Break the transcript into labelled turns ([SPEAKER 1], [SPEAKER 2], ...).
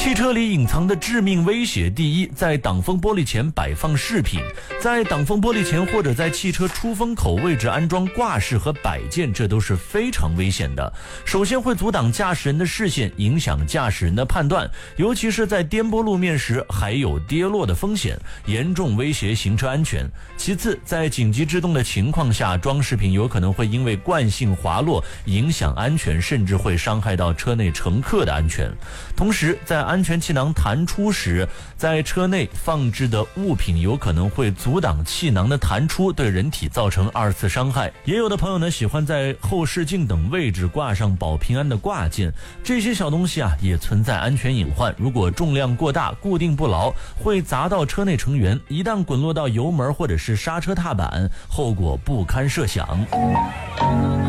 [SPEAKER 1] 汽车里隐藏的致命威胁：第一，在挡风玻璃前摆放饰品，在挡风玻璃前或者在汽车出风口位置安装挂饰和摆件，这都是非常危险的。首先会阻挡驾驶人的视线，影响驾驶人的判断，尤其是在颠簸路面时还有跌落的风险，严重威胁行车安全。其次，在紧急制动的情况下，装饰品有可能会因为惯性滑落影响安全，甚至会伤害到车内乘客的安全。同时，在安全气囊弹出时，在车内放置的物品有可能会阻挡气囊的弹出，对人体造成二次伤害。也有的朋友呢，喜欢在后视镜等位置挂上保平安的挂件，这些小东西啊也存在安全隐患。如果重量过大，固定不牢，会砸到车内成员，一旦滚落到油门或者是刹车踏板，后果不堪设想。